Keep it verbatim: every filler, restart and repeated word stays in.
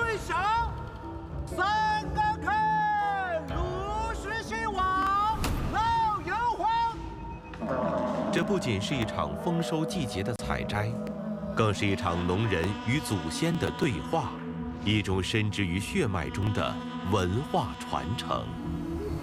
上，三个坑，陆续兴旺，老有黄。 这不仅是一场丰收季节的采摘，更是一场农人与祖先的对话，一种深植于血脉中的文化传承。